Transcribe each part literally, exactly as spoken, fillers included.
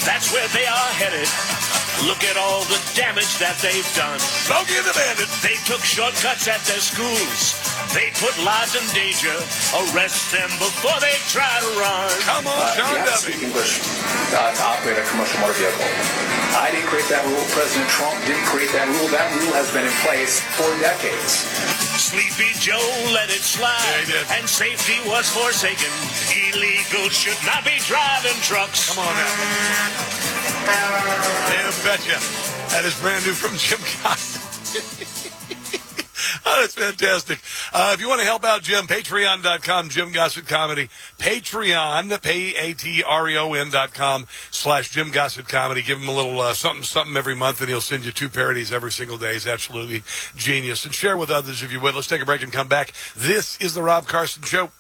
That's where they are headed. Look at all the damage that they've done. Smokey and the Bandit. They took shortcuts at their schools. They put lives in danger. Arrest them before they try to run. Come on, uh, John you have to Duffy. speak English uh, to operate a commercial motor vehicle. I didn't create that rule. President Trump didn't create that rule. That rule has been in place for decades. Sleepy Joe let it slide, Yeah, he did. and safety was forsaken. Illegal should not be driving trucks. Come on now. Damn betcha. That is brand new from Jim Gossett. Oh, that's fantastic. Uh, if you want to help out Jim, patreon dot com, Jim Gossett Comedy. Patreon, P A T R E O N dot com slash Jim Gossett Comedy. Give him a little uh, something, something every month, and he'll send you two parodies every single day. He's absolutely genius. And share with others if you would. Let's take a break and come back. This is the Rob Carson Show.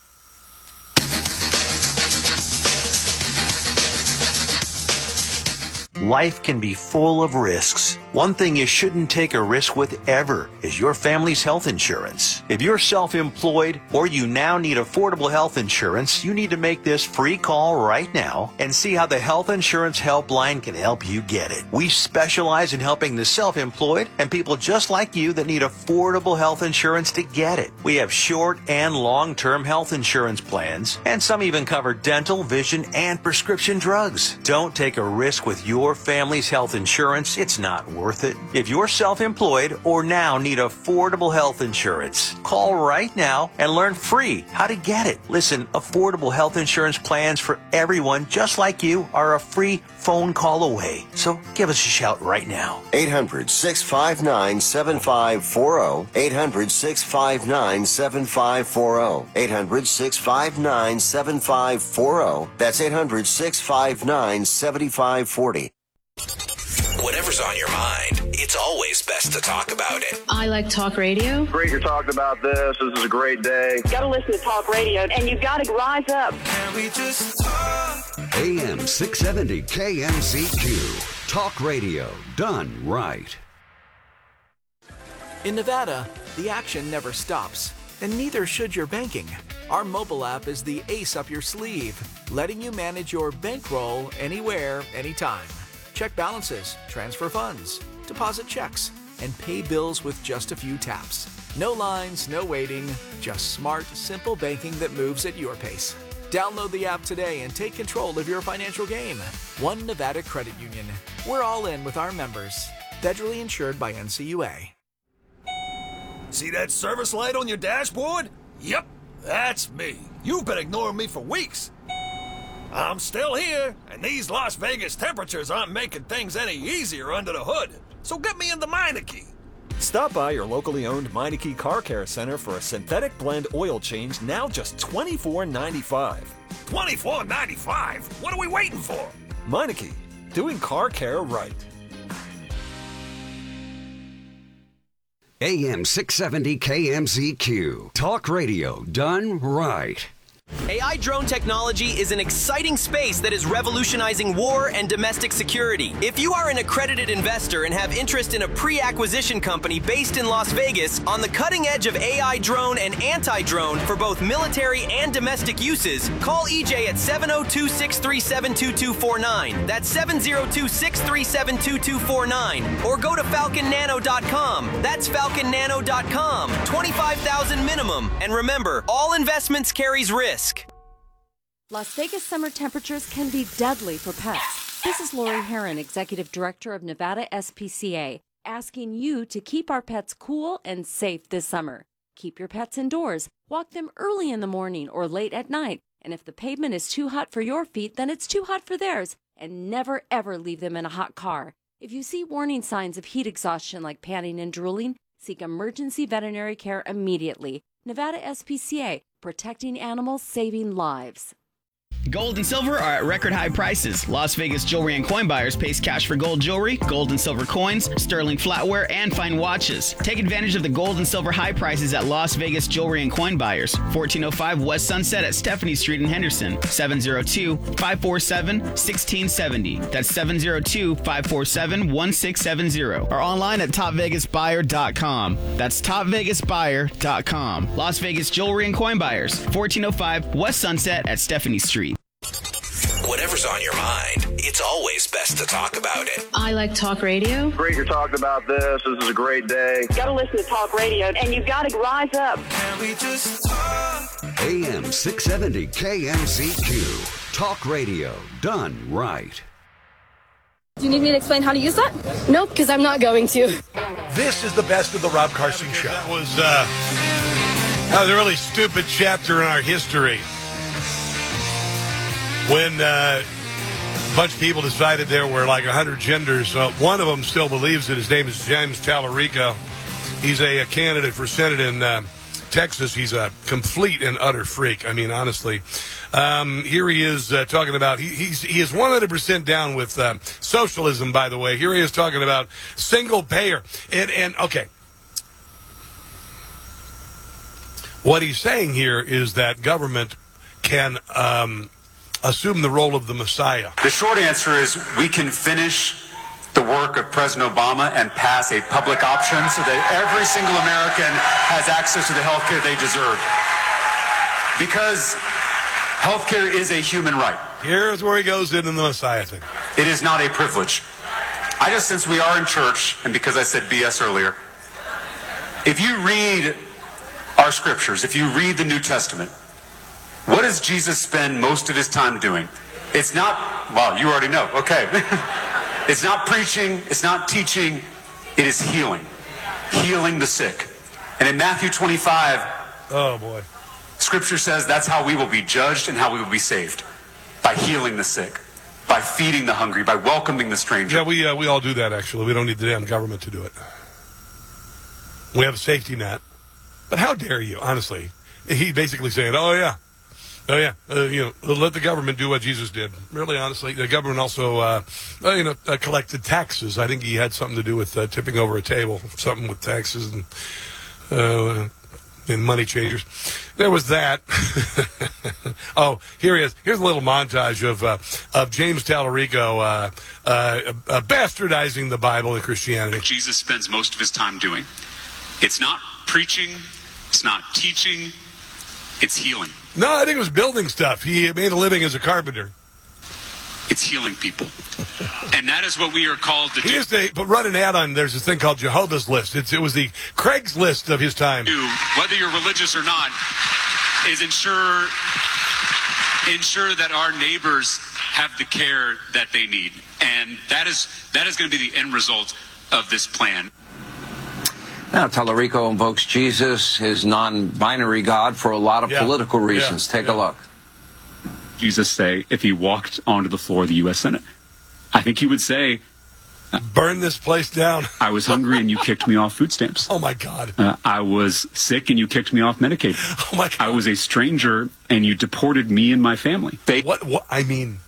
Life can be full of risks. One thing you shouldn't take a risk with ever is your family's health insurance. If you're self-employed or you now need affordable health insurance, you need to make this free call right now and see how the Health Insurance Helpline can help you get it. We specialize in helping the self-employed and people just like you that need affordable health insurance to get it. We have short and long-term health insurance plans, and some even cover dental, vision, and prescription drugs. Don't take a risk with your family's health insurance. It's not worth it. If you're self-employed or now need affordable health insurance, call right now and learn free how to get it. Listen, affordable health insurance plans for everyone just like you are a free phone call away. So give us a shout right now. eight hundred, six five nine, seven five four zero. eight hundred, six five nine, seven five four zero. eight hundred, six five nine, seven five four zero. That's eight hundred, six five nine, seven five four zero. Whatever's on your mind, it's always best to talk about it. I like talk radio. Great you're talking about this. This is a great day. You got to listen to talk radio, and you've got to rise up. Can we just talk? A M six seventy K M C Q. Talk radio done right. In Nevada, the action never stops, and neither should your banking. Our mobile app is the ace up your sleeve, letting you manage your bankroll anywhere, anytime. Check balances, transfer funds, deposit checks, and pay bills with just a few taps. No lines, no waiting, just smart, simple banking that moves at your pace. Download the app today and take control of your financial game. One Nevada Credit Union. We're all in with our members. Federally insured by N C U A. See that service light on your dashboard? Yep, that's me. You've been ignoring me for weeks. I'm still here, and these Las Vegas temperatures aren't making things any easier under the hood. So get me in the Meineke. Stop by your locally owned Meineke Car Care Center for a synthetic blend oil change, now just twenty-four ninety-five. twenty-four ninety-five? What are we waiting for? Meineke, doing car care right. A M six seventy K M C Q. Talk radio done right. A I drone technology is an exciting space that is revolutionizing war and domestic security. If you are an accredited investor and have interest in a pre-acquisition company based in Las Vegas on the cutting edge of A I drone and anti-drone for both military and domestic uses, call E J at seven oh two, six three seven, two two four nine. That's seven oh two, six three seven, two two four nine. Or go to falcon nano dot com. That's falcon nano dot com. twenty-five thousand minimum. And remember, all investments carries risk. Las Vegas summer temperatures can be deadly for pets. This is Lori Heron, Executive Director of Nevada S P C A, asking you to keep our pets cool and safe this summer. Keep your pets indoors, walk them early in the morning or late at night, and if the pavement is too hot for your feet, then it's too hot for theirs, and never ever leave them in a hot car. If you see warning signs of heat exhaustion like panting and drooling, seek emergency veterinary care immediately. Nevada S P C A, protecting animals, saving lives. Gold and silver are at record high prices. Las Vegas Jewelry and Coin Buyers pays cash for gold jewelry, gold and silver coins, sterling flatware, and fine watches. Take advantage of the gold and silver high prices at Las Vegas Jewelry and Coin Buyers. fourteen oh five West Sunset at Stephanie Street in Henderson. seven oh two, five four seven, one six seven oh. That's seven oh two, five four seven, one six seven oh. Or online at top vegas buyer dot com. That's top vegas buyer dot com. Las Vegas Jewelry and Coin Buyers. fourteen oh five West Sunset at Stephanie Street. Whatever's on your mind, it's always best to talk about it. I like talk radio. Great you're talking about this. This is a great day. You gotta listen to talk radio, and you gotta rise up. Can we just talk? A M six seventy K M C Q. Talk radio done right. Do you need me to explain how to use that? Nope, because I'm not going to. This is the best of the Rob Carson Show. That was, uh, that was a really stupid chapter in our history. When uh, a bunch of people decided there were like one hundred genders. Uh, one of them still believes it. His name is James Tallarico. He's a, a candidate for Senate in uh, Texas. He's a complete and utter freak. I mean, honestly. Um, here he is uh, talking about, he, he's, he is one hundred percent down with uh, socialism, by the way. Here he is talking about single payer. And, and okay. What he's saying here is that government can um, assume the role of the Messiah. The short answer is we can finish the work of President Obama and pass a public option so that every single American has access to the health care they deserve. Because healthcare is a human right. Here's where he goes into the Messiah thing. It is not a privilege. I just, since we are in church, and because I said B S earlier, if you read our scriptures, if you read the New Testament, what does Jesus spend most of his time doing? It's not, well, you already know, okay. It's not preaching, it's not teaching, it is healing. Healing the sick. And in Matthew twenty-five, oh boy. Scripture says that's how we will be judged and how we will be saved. By healing the sick, by feeding the hungry, by welcoming the stranger. Yeah, we uh, we all do that, actually. We don't need the damn government to do it. We have a safety net. But how dare you, honestly? He's basically saying, oh, yeah. Oh, yeah. Uh, you know, let the government do what Jesus did. Really, honestly, the government also, uh, uh, you know, uh, collected taxes. I think he had something to do with uh, tipping over a table, something with taxes and... Uh, in money changers. There was that. Oh, here he is. Here's a little montage of uh, of James Tallarico uh, uh, uh, bastardizing the Bible and Christianity. Jesus spends most of his time doing. It's not preaching. It's not teaching. It's healing. No, I think it was building stuff. He made a living as a carpenter. It's healing people. And that is what we are called to he do. Used to but run an ad on, there's this thing called Jehovah's List. It's, it was the Craigslist of his time. Whether you're religious or not, is ensure, ensure that our neighbors have the care that they need. And that is, that is going to be the end result of this plan. Now, Tallarico invokes Jesus, his non-binary God, for a lot of Yeah. political reasons. Yeah. Take Yeah. a look. Jesus say if he walked onto the floor of the U S Senate? I think he would say, burn this place down. I was hungry and you kicked me off food stamps. Oh, my God. Uh, I was sick and you kicked me off Medicaid. Oh, my God. I was a stranger and you deported me and my family. They- What, what, I mean,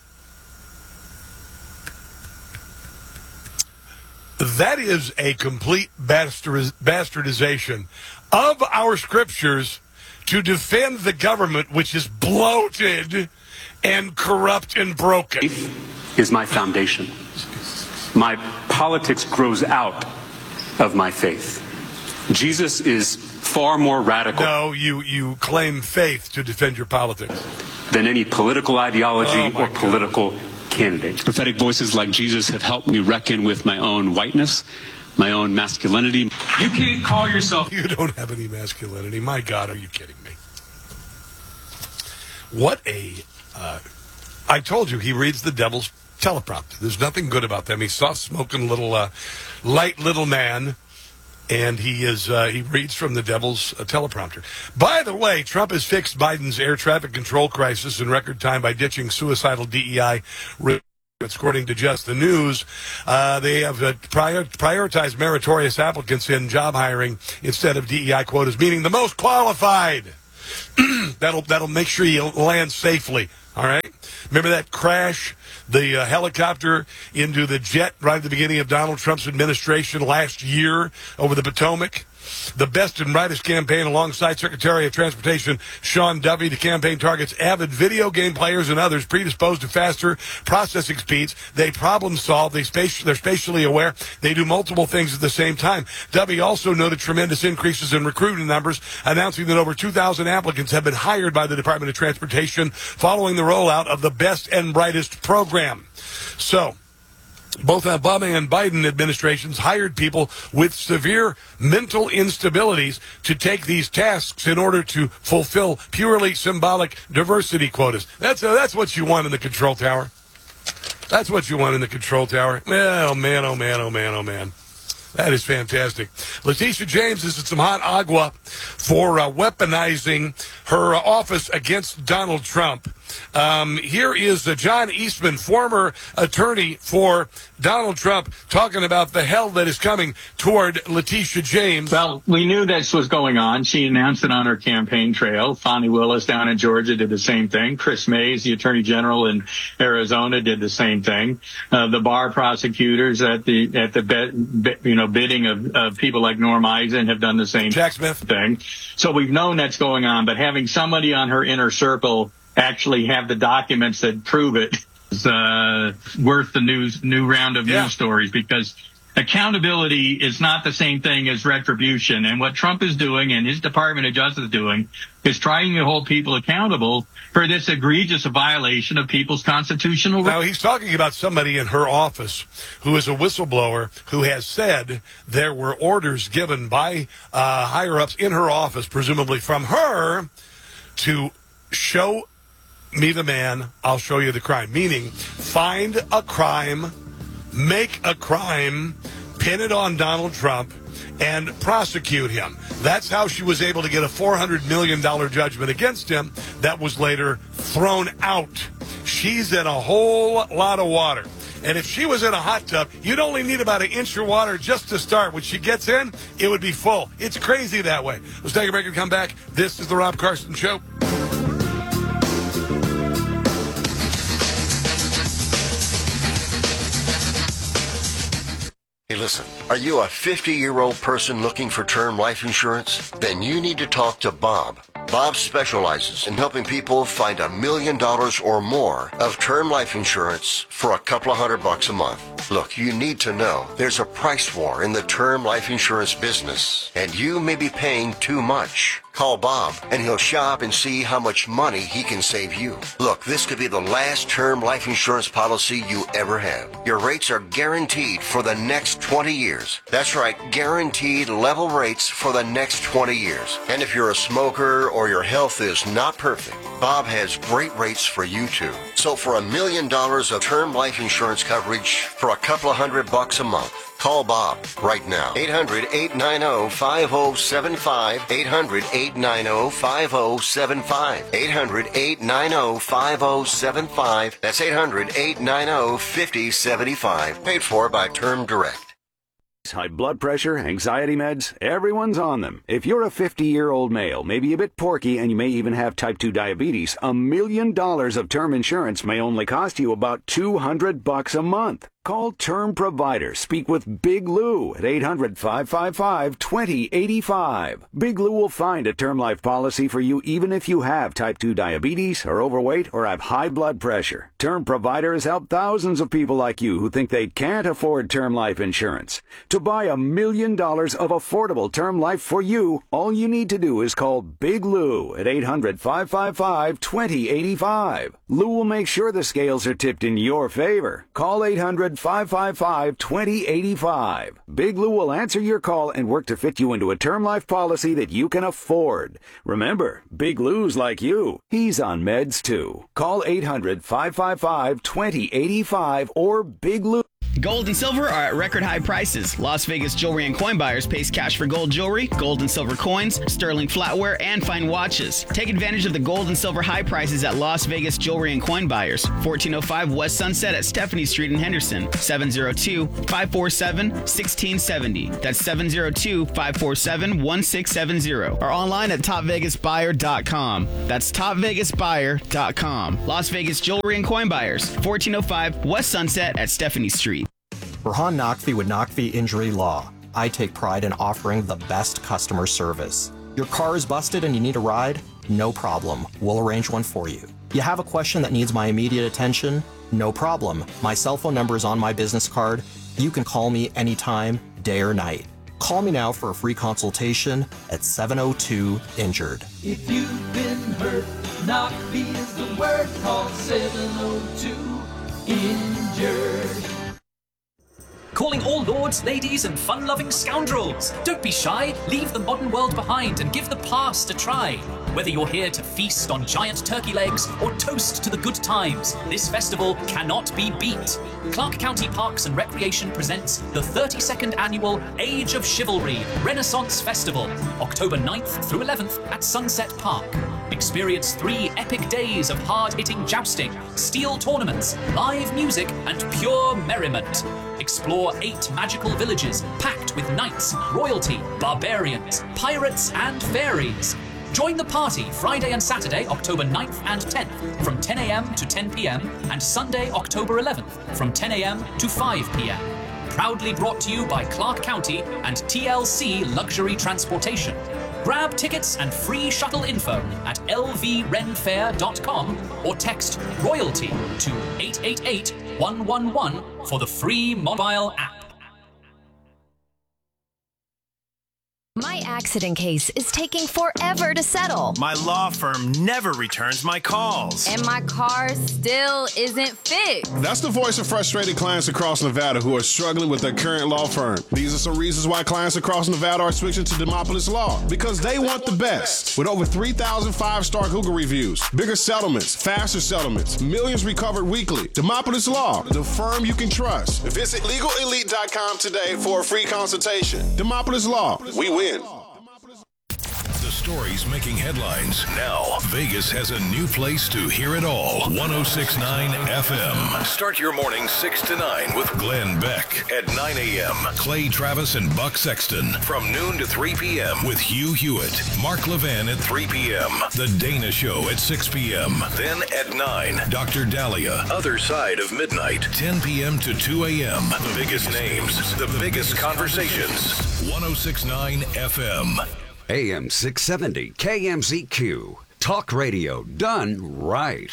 that is a complete bastardiz- bastardization of our scriptures to defend the government, which is bloated and corrupt and broken. Is my foundation. My politics grows out of my faith. Jesus is far more radical. No, you, you claim faith to defend your politics. Than any political ideology Oh, my or political candidate. Prophetic voices like Jesus have helped me reckon with my own whiteness, my own masculinity. You can't call yourself... You don't have any masculinity. My God, are you kidding me? What a... Uh, I told you, he reads the devil's teleprompter. There's nothing good about them. He's soft-smoking little, uh, light little man, and he is uh, he reads from the devil's uh, teleprompter. By the way, Trump has fixed Biden's air traffic control crisis in record time by ditching suicidal D E I. According to Just the News, uh, they have uh, prior, prioritized meritorious applicants in job hiring instead of D E I quotas, meaning the most qualified. that'll that'll make sure you land safely. All right. Remember that crash, the uh, helicopter into the jet right at the beginning of Donald Trump's administration last year over the Potomac? The best and brightest campaign alongside Secretary of Transportation Sean Duffy. The campaign targets avid video game players and others predisposed to faster processing speeds. They problem solve. They space, they're spatially aware. They do multiple things at the same time. Duffy also noted tremendous increases in recruiting numbers, announcing that over two thousand applicants have been hired by the Department of Transportation following the rollout of the best and brightest program. So, both Obama and Biden administrations hired people with severe mental instabilities to take these tasks in order to fulfill purely symbolic diversity quotas. That's uh, that's what you want in the control tower. That's what you want in the control tower. Oh, man, oh, man, oh, man, oh, man. That is fantastic. Letitia James is in some hot agua for uh, weaponizing her uh, office against Donald Trump. Um, here is uh, John Eastman, former attorney for Donald Trump, talking about the hell that is coming toward Letitia James. Well, we knew this was going on. She announced it on her campaign trail. Fonnie Willis down in Georgia did the same thing. Chris Mays, the attorney general in Arizona, did the same thing. Uh, the bar prosecutors at the at the be, be, you know bidding of, of people like Norm Eisen have done the same Jack Smith thing. So we've known that's going on, but having somebody on her inner circle actually have the documents that prove it is uh, worth the news new round of yeah. news stories, because accountability is not the same thing as retribution. And what Trump is doing and his Department of Justice is doing is trying to hold people accountable for this egregious violation of people's constitutional rights. Now, he's talking about somebody in her office who is a whistleblower who has said there were orders given by uh, higher-ups in her office, presumably from her, to show me the man, I'll show you the crime. Meaning, find a crime, make a crime, pin it on Donald Trump, and prosecute him. That's how she was able to get a four hundred million dollars judgment against him that was later thrown out. She's in a whole lot of water. And if she was in a hot tub, you'd only need about an inch of water just to start. When she gets in, it would be full. It's crazy that way. Let's take a break and come back. This is the Rob Carson Show. Hey, listen, are you a fifty-year-old person looking for term life insurance? Then you need to talk to Bob. Bob specializes in helping people find a million dollars or more of term life insurance for a couple of hundred bucks a month. Look, you need to know there's a price war in the term life insurance business, and you may be paying too much. Call Bob, and he'll shop and see how much money he can save you. Look, this could be the last term life insurance policy you ever have. Your rates are guaranteed for the next twenty years. That's right, guaranteed level rates for the next twenty years. And if you're a smoker or your health is not perfect, Bob has great rates for you too. So for a million dollars of term life insurance coverage for a couple of hundred bucks a month, call Bob right now. eight hundred, eight nine zero, five zero seven five. eight hundred, eight nine zero, five zero seven five. eight hundred, eight nine zero, five zero seven five. That's eight hundred, eight nine zero, five zero seven five. Paid for by Term Direct. High blood pressure, anxiety meds, everyone's on them. If you're a fifty-year-old male, maybe a bit porky, and you may even have type two diabetes, a million dollars of term insurance may only cost you about two hundred bucks a month. Call Term Provider. Speak with Big Lou at eight hundred, five five five, two zero eight five. Big Lou will find a term life policy for you even if you have type two diabetes, are overweight, or have high blood pressure. Term Provider has helped thousands of people like you who think they can't afford term life insurance. To buy a million dollars of affordable term life for you, all you need to do is call Big Lou at eight hundred, five five five, two zero eight five. Lou will make sure the scales are tipped in your favor. Call eight hundred, five five five, two zero eight five. Big Lou will answer your call and work to fit you into a term life policy that you can afford. Remember, Big Lou's like you. He's on meds too. Call eight hundred, five five five, two zero eight five or Big Lou. Gold and silver are at record high prices. Las Vegas Jewelry and Coin Buyers pays cash for gold jewelry, gold and silver coins, sterling flatware, and fine watches. Take advantage of the gold and silver high prices at Las Vegas Jewelry and Coin Buyers, fourteen oh five West Sunset at Stephanie Street in Henderson, seven oh two, five four seven, one six seven oh. That's seven oh two, five four seven, one six seven oh. Or online at top vegas buyer dot com. That's top vegas buyer dot com. Las Vegas Jewelry and Coin Buyers, fourteen oh five West Sunset at Stephanie Street. Rahan Naqvi with Naqvi Injury Law. I take pride in offering the best customer service. Your car is busted and you need a ride? No problem. We'll arrange one for you. You have a question that needs my immediate attention? No problem. My cell phone number is on my business card. You can call me anytime, day or night. Call me now for a free consultation at seven oh two injured. If you've been hurt, Naqvi is the word. Call seven oh two injured. calling all lords, ladies, and fun-loving scoundrels. Don't be shy, leave the modern world behind and give the past a try. Whether you're here to feast on giant turkey legs or toast to the good times, this festival cannot be beat. Clark County Parks and Recreation presents the thirty-second annual Age of Chivalry Renaissance Festival, October ninth through eleventh at Sunset Park. Experience three epic days of hard-hitting jousting, steel tournaments, live music, and pure merriment. Explore eight magical villages packed with knights, royalty, barbarians, pirates, and fairies. Join the party Friday and Saturday, October ninth and tenth from ten a.m. to ten p.m. and Sunday, October eleventh from ten a.m. to five p.m. Proudly brought to you by Clark County and T L C Luxury Transportation. Grab tickets and free shuttle info at l v ren fair dot com or text royalty to eight eight eight, one one one for the free mobile app. My accident case is taking forever to settle. My law firm never returns my calls. And my car still isn't fixed. That's the voice of frustrated clients across Nevada who are struggling with their current law firm. These are some reasons why clients across Nevada are switching to Demopolis Law. Because they want the best. With over three thousand five-star Google reviews, bigger settlements, faster settlements, millions recovered weekly. Demopolis Law, the firm you can trust. Visit legal elite dot com today for a free consultation. Demopolis Law, we win. The stories making headlines. Now, Vegas has a new place to hear it all. one oh six point nine F M. Start your morning six to nine with Glenn Beck. At nine a.m., Clay Travis and Buck Sexton. From noon to three p.m. with Hugh Hewitt. Mark Levin at three p.m. The Dana Show at six p.m. Then at nine, Doctor Dahlia. Other Side of Midnight. ten p.m. to two a.m. The biggest names, the biggest conversations. one oh six point nine F M. A M six seventy K M Z Q. Talk radio done right.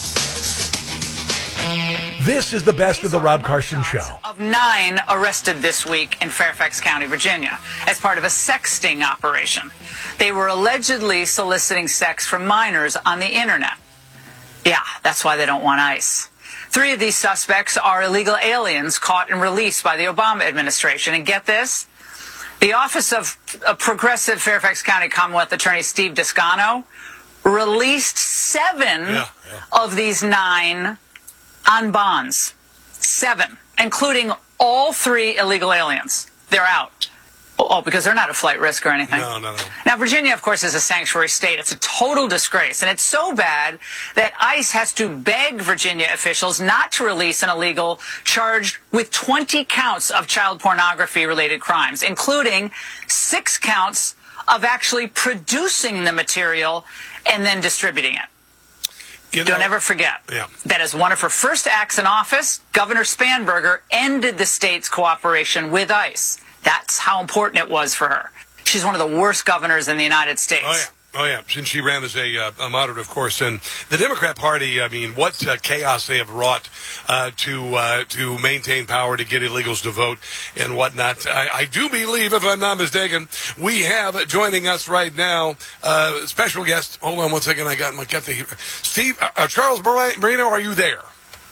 This is the best of the Rob Carson Show. Of nine arrested this week in Fairfax County, Virginia, as part of a sex sting operation. They were allegedly soliciting sex from minors on the internet. Yeah, that's why they don't want ICE. Three of these suspects are illegal aliens caught and released by the Obama administration. And get this? The Office of a Progressive Fairfax County Commonwealth Attorney Steve Descano released seven yeah, yeah. of these nine on bonds. Seven, including all three illegal aliens. They're out. Oh, because they're not a flight risk or anything. No, no, no. Now, Virginia, of course, is a sanctuary state. It's a total disgrace. And it's so bad that ICE has to beg Virginia officials not to release an illegal charged with twenty counts of child pornography-related crimes, including six counts of actually producing the material and then distributing it. You know, Don't ever forget yeah. that as one of her first acts in office, Governor Spanberger ended the state's cooperation with ICE. That's how important it was for her. She's one of the worst governors in the United States. Oh, yeah. Oh, yeah. Since she ran as a, uh, a moderate, of course. And the Democrat Party, I mean, what uh, chaos they have wrought uh, to uh, to maintain power, to get illegals to vote and whatnot. I, I do believe, if I'm not mistaken, we have joining us right now uh, special guest. Hold on one second. I got my got the Steve uh, uh, Charles Marino. Are you there?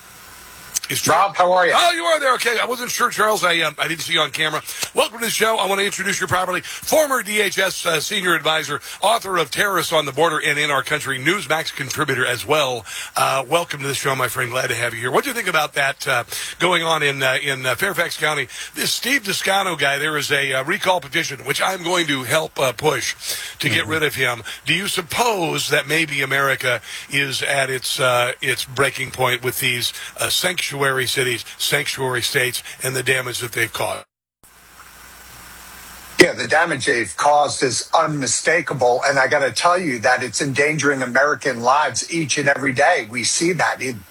Is Rob, how are you? Oh, you are there. Okay, I wasn't sure, Charles. I um, I didn't see you on camera. Welcome to the show. I want to introduce you properly. Former D H S uh, senior advisor, author of Terrorists on the Border and in Our Country, Newsmax contributor as well. Uh, welcome to the show, my friend. Glad to have you here. What do you think about that uh, going on in uh, in uh, Fairfax County? This Steve Descano guy, there is a uh, recall petition, which I'm going to help uh, push to mm-hmm. get rid of him. Do you suppose that maybe America is at its uh, its breaking point with these uh, sanctuary cities, sanctuary states, and the damage that they've caused? Yeah, the damage they've caused is unmistakable, and I got to tell you that it's endangering American lives each and every day. We see that. It,